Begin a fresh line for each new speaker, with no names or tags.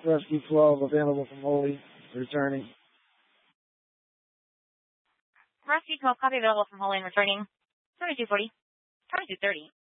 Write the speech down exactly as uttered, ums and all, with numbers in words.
Rescue twelve available from Holy, returning.
Rescue twelve, copy available from Holy and returning. twenty-two forty. twenty-two thirty.